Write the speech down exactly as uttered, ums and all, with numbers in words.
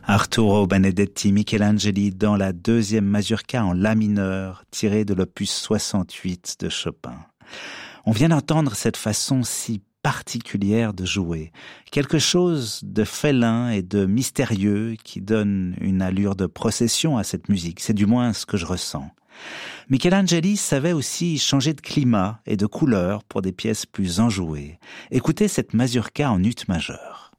Arturo Benedetti Michelangeli dans la deuxième mazurka en la mineur, tirée de l'opus soixante-huit de Chopin. On vient d'entendre cette façon si particulière de jouer, quelque chose de félin et de mystérieux qui donne une allure de procession à cette musique, c'est du moins ce que je ressens. Michelangeli savait aussi changer de climat et de couleur pour des pièces plus enjouées. Écoutez cette mazurka en ut majeur.